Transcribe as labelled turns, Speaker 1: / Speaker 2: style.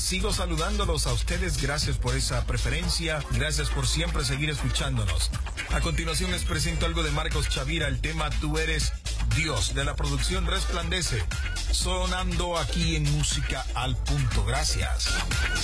Speaker 1: sigo saludándolos a ustedes. Gracias por esa preferencia. Gracias por siempre seguir escuchándonos. A continuación les presento algo de Marcos Chavira, el tema Tú Eres Dios, de la producción Resplandece, sonando aquí en Música al Punto. Gracias.